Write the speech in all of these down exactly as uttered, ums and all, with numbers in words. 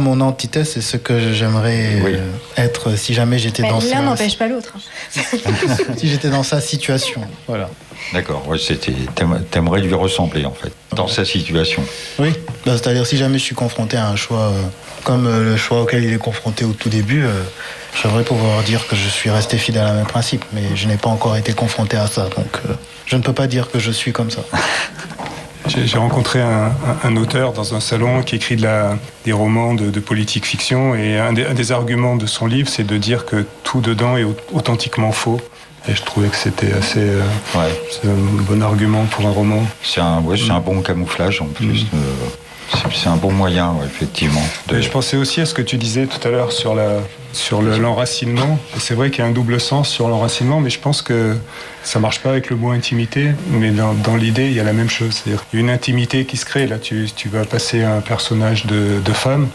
mon antithèse, c'est ce que j'aimerais oui. euh, être si jamais j'étais mais dans l'un sa... n'empêche pas l'autre. Si j'étais dans sa situation, voilà. D'accord, ouais, c'était, t'aimerais lui ressembler en fait, dans ouais. sa situation. Oui, bah, c'est-à-dire si jamais je suis confronté à un choix euh, comme euh, le choix auquel il est confronté au tout début, euh, j'aimerais pouvoir dire que je suis resté fidèle à mes principes, mais je n'ai pas encore été confronté à ça, donc euh, je ne peux pas dire que je suis comme ça. J'ai, j'ai rencontré un, un, un auteur dans un salon qui écrit de la, des romans de, de politique fiction, et un des, un des arguments de son livre, c'est de dire que tout dedans est authentiquement faux. Et je trouvais que c'était assez... Euh, ouais. C'est un bon argument pour un roman. C'est un, ouais, c'est un bon camouflage en plus. Mmh. Euh, c'est, c'est un bon moyen, ouais, effectivement. De... Je pensais aussi à ce que tu disais tout à l'heure sur, la, sur le, l'enracinement. Et c'est vrai qu'il y a un double sens sur l'enracinement, mais je pense que ça marche pas avec le mot intimité. Mais dans, dans l'idée, il y a la même chose. C'est-à-dire qu'il y a une intimité qui se crée. Là, tu, tu vas passer un personnage de, de femme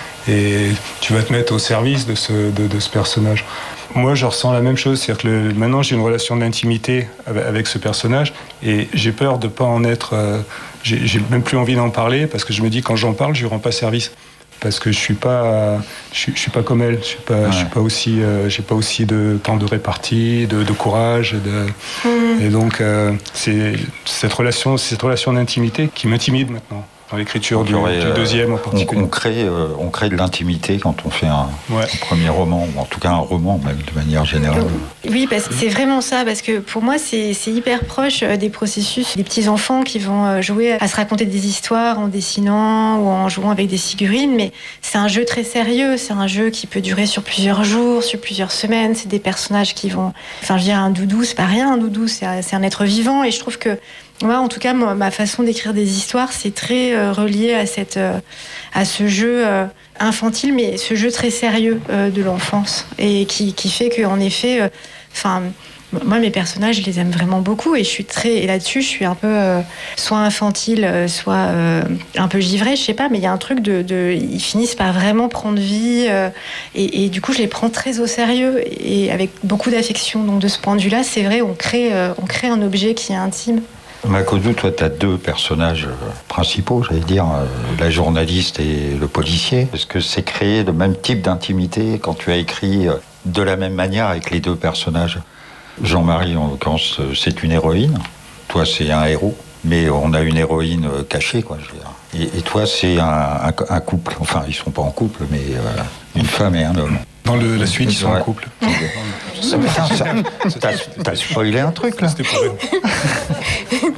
et tu vas te mettre au service de ce, de, de ce personnage. Moi, je ressens la même chose. C'est-à-dire que le, maintenant, j'ai une relation d'intimité avec, avec ce personnage et j'ai peur de ne pas en être... Euh, j'ai, j'ai même plus envie d'en parler parce que je me dis, quand j'en parle, je lui rends pas service. Parce que je suis pas, je suis, je suis pas comme elle. Je suis pas, ouais. je suis pas aussi, euh, j'ai pas aussi de temps de répartie, de, de courage. De, mmh. Et donc, euh, c'est cette relation, cette relation d'intimité qui m'intimide maintenant. Dans l'écriture du, aurait, du deuxième en particulier. On, on, crée, euh, on crée de l'intimité quand on fait un, ouais. un premier roman, ou en tout cas un roman, même de manière générale. Oui, parce que c'est vraiment ça, parce que pour moi, c'est, c'est hyper proche des processus des petits-enfants qui vont jouer à se raconter des histoires en dessinant ou en jouant avec des figurines, mais c'est un jeu très sérieux, c'est un jeu qui peut durer sur plusieurs jours, sur plusieurs semaines, c'est des personnages qui vont... Enfin, je veux dire, un doudou, c'est pas rien, un doudou, c'est un, c'est un être vivant, et je trouve que moi, en tout cas, moi, ma façon d'écrire des histoires, c'est très euh, relié à, cette, euh, à ce jeu euh, infantile, mais ce jeu très sérieux euh, de l'enfance, et qui, qui fait qu'en effet, enfin, euh, moi, mes personnages, je les aime vraiment beaucoup, et je suis très, et là-dessus, je suis un peu euh, soit infantile, soit euh, un peu givrée, je sais pas, mais il y a un truc de, de, ils finissent par vraiment prendre vie, euh, et, et du coup, je les prends très au sérieux et avec beaucoup d'affection. Donc, de ce point de vue-là, c'est vrai, on crée, euh, on crée un objet qui est intime. Makodou, toi, tu as deux personnages principaux, j'allais dire, euh, la journaliste et le policier. Est-ce que c'est créer le même type d'intimité quand tu as écrit euh, de la même manière avec les deux personnages ? Jean-Marie, en l'occurrence, c'est une héroïne. Toi, c'est un héros. Mais on a une héroïne cachée, quoi, je veux dire. Et, et toi, c'est un, un, un couple. Enfin, ils ne sont pas en couple, mais euh, une femme et un homme. Dans le, la suite, ils sont ouais. en couple. Ça, ça, t'as, t'as spoilé un truc, là. C'était pour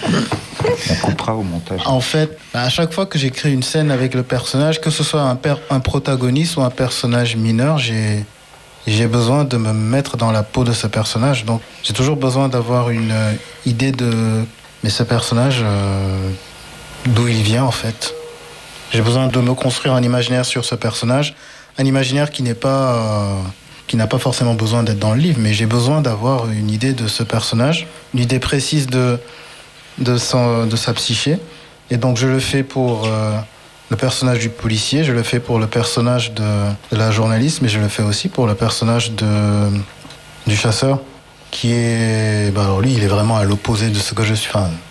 On coupera au montage. En fait, à chaque fois que j'écris une scène avec le personnage, que ce soit un, per- un protagoniste ou un personnage mineur, j'ai, j'ai besoin de me mettre dans la peau de ce personnage. Donc, j'ai toujours besoin d'avoir une euh, idée de... Mais ce personnage, euh, d'où il vient, en fait. J'ai besoin de me construire un imaginaire sur ce personnage. Un imaginaire qui n'est pas... Euh, qui n'a pas forcément besoin d'être dans le livre, mais j'ai besoin d'avoir une idée de ce personnage, une idée précise de, de, son, de sa psyché. Et donc je le fais pour euh, le personnage du policier, je le fais pour le personnage de, de la journaliste, mais je le fais aussi pour le personnage de, du chasseur, qui est... Bah alors lui, il est vraiment à l'opposé de ce que je suis. Enfin,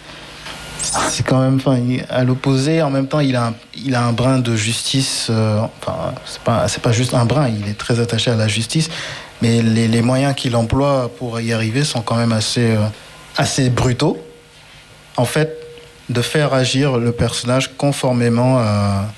c'est quand même enfin, à l'opposé. En même temps, il a un, il a un brin de justice. Euh, enfin, c'est pas, c'est pas juste un brin. Il est très attaché à la justice, mais les, les moyens qu'il emploie pour y arriver sont quand même assez, euh, assez brutaux. En fait, de faire agir le personnage conformément à,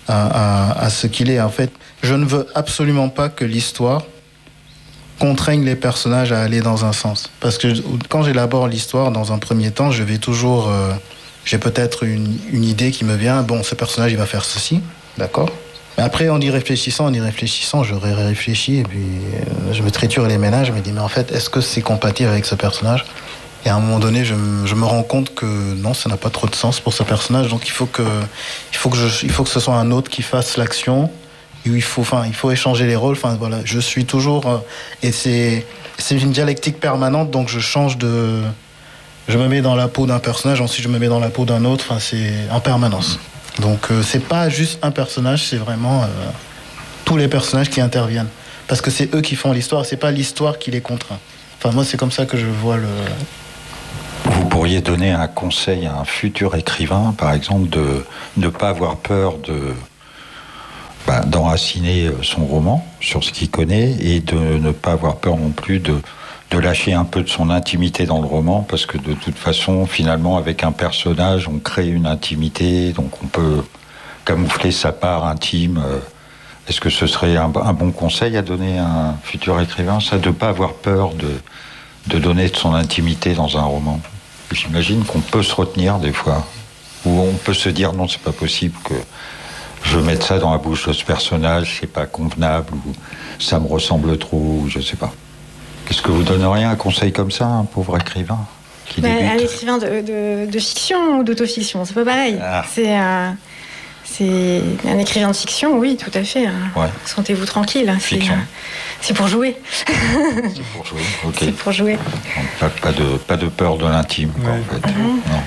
à, à, à ce qu'il est. En fait, je ne veux absolument pas que l'histoire contraignent les personnages à aller dans un sens. Parce que quand j'élabore l'histoire, dans un premier temps, je vais toujours... Euh, j'ai peut-être une, une idée qui me vient. Bon, ce personnage, il va faire ceci, d'accord ? Mais après, en y réfléchissant, en y réfléchissant, j'aurais réfléchi et puis euh, je me triture les ménages. Je me dis, mais en fait, est-ce que c'est compatible avec ce personnage ? Et à un moment donné, je, je me rends compte que non, ça n'a pas trop de sens pour ce personnage. Donc, il faut que, il faut que, je, il faut que ce soit un autre qui fasse l'action. Où il faut, enfin, il faut échanger les rôles. Enfin, voilà, je suis toujours, euh, et c'est, c'est une dialectique permanente. Donc, je change de, je me mets dans la peau d'un personnage, ensuite je me mets dans la peau d'un autre. Enfin, c'est en permanence. Donc, euh, c'est pas juste un personnage, c'est vraiment euh, tous les personnages qui interviennent, parce que c'est eux qui font l'histoire. C'est pas l'histoire qui les contraint. Enfin, moi, c'est comme ça que je vois le. Vous pourriez donner un conseil à un futur écrivain, par exemple, de ne pas avoir peur de bah, d'enraciner son roman sur ce qu'il connaît et de ne pas avoir peur non plus de, de lâcher un peu de son intimité dans le roman, parce que de toute façon, finalement, avec un personnage, on crée une intimité, donc on peut camoufler sa part intime. Est-ce que ce serait un, un bon conseil à donner à un futur écrivain, ça, de ne pas avoir peur de, de donner de son intimité dans un roman? J'imagine qu'on peut se retenir des fois, ou on peut se dire non, c'est pas possible que je mette ça dans la bouche de ce personnage, c'est pas convenable, ou ça me ressemble trop, ou je sais pas. Est-ce que vous donneriez un conseil comme ça à un pauvre écrivain qui bah, débute? Un écrivain de, de, de fiction ou d'autofiction, c'est pas pareil. Ah. C'est, euh, c'est un écrivain de fiction, oui, tout à fait. Ouais. Sentez-vous tranquille. Fiction. C'est, euh, c'est pour jouer. C'est pour jouer, ok. C'est pour jouer. Pas, pas, de, pas de peur de l'intime, quoi, ouais. en fait. Mm-hmm. Non.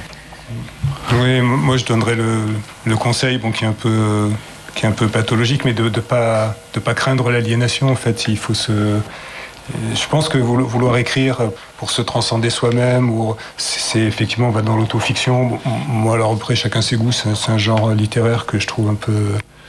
Oui, moi je donnerais le, le conseil, bon, qui est un peu, qui est un peu pathologique, mais de ne pas, de pas craindre l'aliénation. En fait, il faut se, je pense que vouloir écrire pour se transcender soi-même, ou c'est effectivement, on va dans l'autofiction. Moi, alors après, chacun ses goûts. C'est, c'est un genre littéraire que je trouve un peu,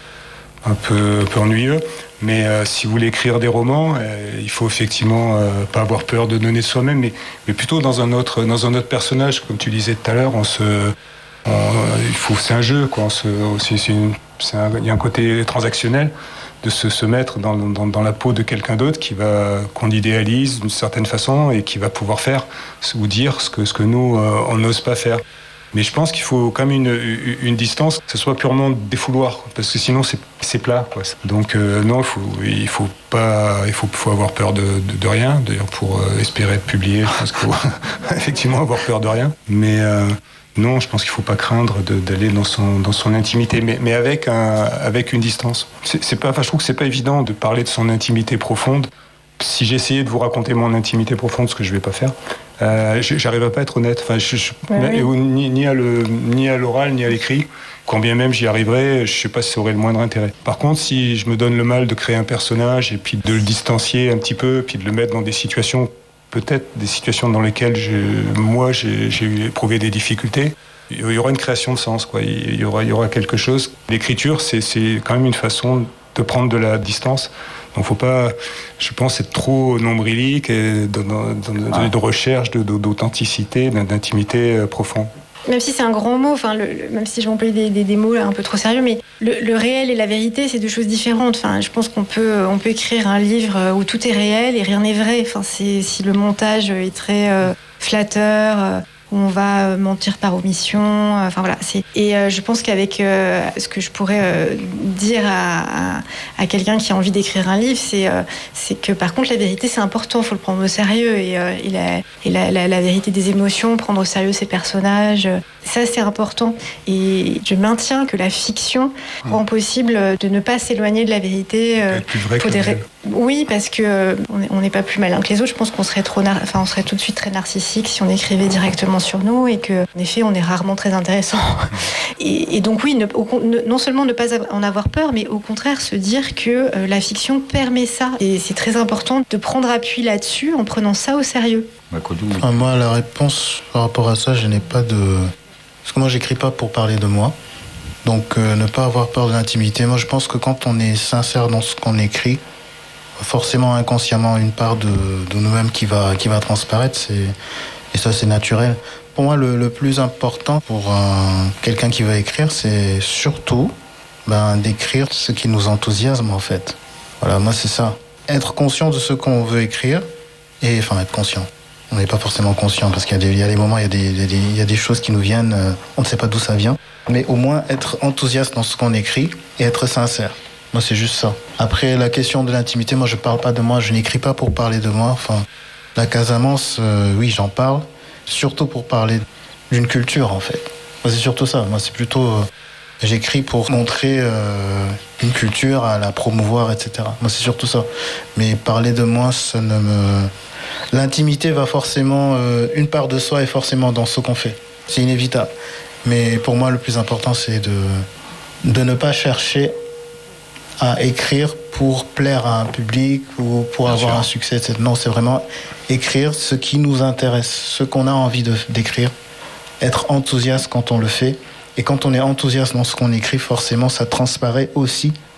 un peu, un peu ennuyeux. Mais euh, si vous voulez écrire des romans, euh, il faut effectivement euh, pas avoir peur de donner de soi-même, mais, mais plutôt dans un autre, dans un autre personnage, comme tu disais tout à l'heure. On se, on, il faut, c'est un jeu, quoi. On se, c'est, c'est une, c'est un, il y a un côté transactionnel de se, se mettre dans, dans, dans la peau de quelqu'un d'autre qui va, qu'on idéalise d'une certaine façon et qui va pouvoir faire ou dire ce que, ce que nous euh, on n'ose pas faire. Mais je pense qu'il faut quand même une, une distance, que ce soit purement défouloir, parce que sinon c'est, c'est plat, quoi. Donc euh, non, il faut, il faut pas, il faut, faut avoir peur de, de, de rien. D'ailleurs, pour euh, espérer être publié, je pense qu'il faut effectivement avoir peur de rien. Mais euh, non, je pense qu'il faut pas craindre de, d'aller dans son, dans son intimité, mais, mais avec, un, avec une distance. C'est, c'est pas, enfin, je trouve que c'est pas évident de parler de son intimité profonde. Si j'essayais de vous raconter mon intimité profonde, ce que je vais pas faire, euh, j'arrive à pas être honnête. Enfin, je, je, ouais, oui. ni, ni, à le, ni à l'oral, ni à l'écrit. Quand bien même j'y arriverais, je sais pas si ça aurait le moindre intérêt. Par contre, si je me donne le mal de créer un personnage et puis de le distancier un petit peu, puis de le mettre dans des situations, peut-être des situations dans lesquelles je, moi j'ai, j'ai éprouvé des difficultés, il y aura une création de sens, quoi. Il y aura, il y aura quelque chose. L'écriture, c'est, c'est quand même une façon de prendre de la distance. Donc, faut pas, je pense, être trop nombrilique et de, de, de, de recherche de, de, d'authenticité, d'intimité profonde. Même si c'est un grand mot, enfin, le, le, même si je vais employer des, des, des mots là, un peu trop sérieux, mais le, le réel et la vérité, c'est deux choses différentes. Enfin, je pense qu'on peut, on peut écrire un livre où tout est réel et rien n'est vrai. Enfin, c'est, si le montage est très euh, flatteur, euh, où on va mentir par omission, euh, enfin voilà. C'est... Et euh, je pense qu'avec euh, ce que je pourrais euh, dire à, à, à quelqu'un qui a envie d'écrire un livre, c'est, euh, c'est que par contre la vérité c'est important, il faut le prendre au sérieux, et, euh, et, la, et la, la, la vérité des émotions, prendre au sérieux ses personnages, euh, ça c'est important. Et je maintiens que la fiction mmh. rend possible de ne pas s'éloigner de la vérité. Euh, plus vrai que des... Oui, parce que on n'est pas plus malin que les autres. Je pense qu'on serait trop, nar... enfin, on serait tout de suite très narcissique si on écrivait directement sur nous, et que, en effet, on est rarement très intéressant. Et, et donc oui, ne, au, ne, non seulement ne pas en avoir peur, mais au contraire se dire que euh, la fiction permet ça. Et c'est très important de prendre appui là-dessus en prenant ça au sérieux. Enfin, moi, la réponse par rapport à ça, je n'ai pas de... Parce que moi, j'écris pas pour parler de moi. Donc, euh, ne pas avoir peur de l'intimité. Moi, je pense que quand on est sincère dans ce qu'on écrit, forcément, inconsciemment, une part de, de nous-mêmes qui va, qui va transparaître. C'est, et ça, c'est naturel. Pour moi, le, le plus important pour un, quelqu'un qui va écrire, c'est surtout ben, d'écrire ce qui nous enthousiasme, en fait. Voilà, moi, c'est ça. Être conscient de ce qu'on veut écrire, et enfin, être conscient. On n'est pas forcément conscient, parce qu'il y a des, il y a des moments, il y a des, il y a des, il y a des choses qui nous viennent, euh, on ne sait pas d'où ça vient. Mais au moins, être enthousiaste dans ce qu'on écrit et être sincère. Moi, c'est juste ça. Après, la question de l'intimité, moi, je parle pas de moi, je n'écris pas pour parler de moi. Enfin, la Casamance, euh, oui, j'en parle, surtout pour parler d'une culture, en fait. Moi, c'est surtout ça. Moi, c'est plutôt... Euh, j'écris pour montrer euh, une culture, à la promouvoir, et cetera. Moi, c'est surtout ça. Mais parler de moi, ça ne me... L'intimité va forcément... Euh, une part de soi est forcément dans ce qu'on fait. C'est inévitable. Mais pour moi, le plus important, c'est de, de ne pas chercher à écrire pour plaire à un public ou pour Bien avoir sûr. un succès, et cetera. Non, c'est vraiment écrire ce qui nous intéresse, ce qu'on a envie de, d'écrire, être enthousiaste quand on le fait. Et quand on est enthousiaste dans ce qu'on écrit, forcément, ça transparaît aussi